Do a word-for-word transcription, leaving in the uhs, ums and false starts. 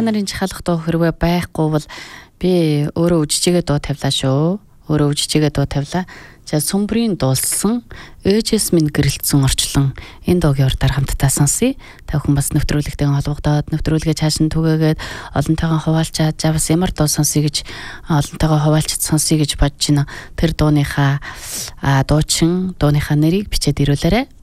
та нарын жихалах дуу хэрвээ байхгүй бол би өөрөө үжижгээ дуу тавилаа шүү. Өөрөө үжижгээ дуу тавилаа. За Сүмбрийн дуулсан ээжээс минь гэрэлтсэн орчлон энэ дуугийн урдаар хамтдаа сонсъё. Та бүхэн бас нэвтрүүлэгтэй холбогдоод нэвтрүүлгээ цааш нь түгээгээд олонтойгоо хуваалцаад за бас ямар дуу сонсъё гэж олонтойгоо хуваалцаж сонсъё гэж бодож байна. Тэр дууныхаа дуучин дууныхаа нэрийг бичээд ирүүлээрэй.